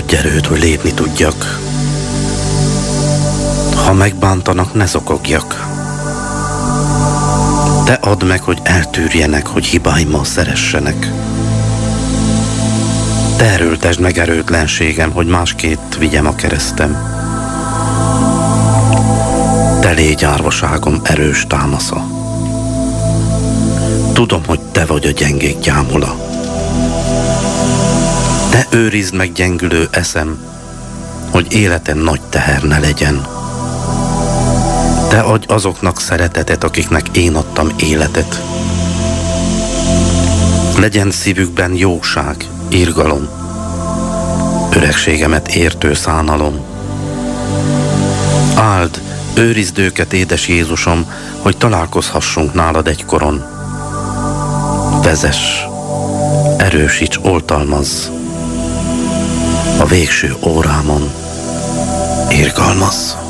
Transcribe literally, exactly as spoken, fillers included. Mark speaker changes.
Speaker 1: Adj erőt, hogy lépni tudjak. Ha megbántanak, ne zokogjak. Te add meg, hogy eltűrjenek, hogy hibáimmal szeressenek. Te erőltesd meg erőtlenségem, hogy másképp vigyem a keresztem. Te légy árvaságom erős támasza. Tudom, hogy te vagy a gyengék gyámula. Te őrizd meg gyengülő eszem, hogy életem nagy teher ne legyen. Te adj azoknak szeretetet, akiknek én adtam életet. Legyen szívükben jóság, irgalom, öregségemet értő szánalom. Áld, őrizd őket, édes Jézusom, hogy találkozhassunk nálad egykoron. Vezess, erősíts, oltalmazz, a végső órámon irgalmazz.